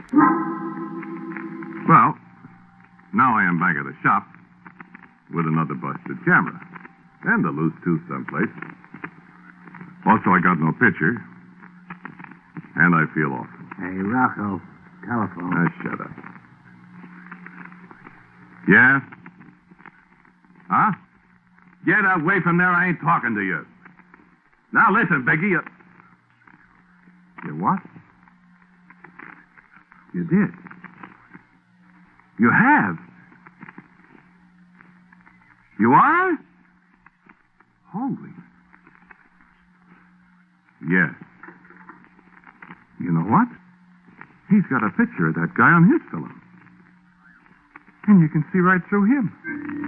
Well, now I am back at the shop with another busted camera and a loose tooth someplace. Also, I got no picture, and I feel awful. Hey, Rocco, telephone. Shut up. Yeah? Huh? Get away from there. I ain't talking to you. Now, listen, Biggie. You what? You did? You have? You are? Holy. Yes. You know what? He's got a picture of that guy on his film. And you can see right through him.